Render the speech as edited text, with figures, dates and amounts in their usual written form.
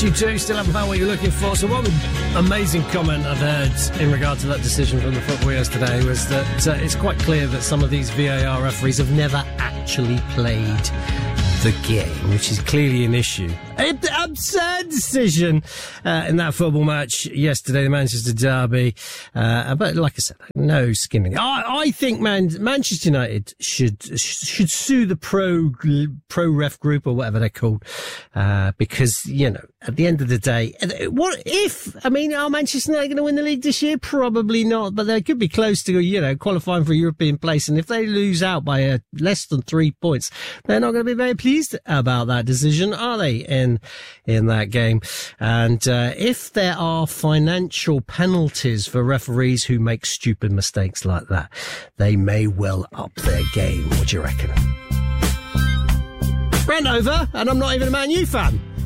Yes, you do. Still haven't found what you're looking for. So one amazing comment I've heard in regard to that decision from the football yesterday was that it's quite clear that some of these VAR referees have never actually played the game, which is clearly an issue. An absurd decision in that football match yesterday, the Manchester derby. But like I said, no skin in it. I think Manchester United should sue the pro ref group or whatever they're called, because, you know, at the end of the day, are Manchester United going to win the league this year? Probably not, but they could be close to, you know, qualifying for a European place. And if they lose out by less than 3 points, they're not going to be very pleased about that decision, are they, in that game? And if there are financial penalties for referees who make stupid mistakes like that, they may well up their game. What do you reckon? Rant over, and I'm not even a Man U fan.